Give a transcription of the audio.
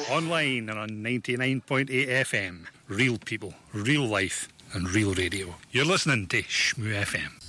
Online and on 99.8 FM. Real people, real life, and real radio. You're listening to Shmoo FM.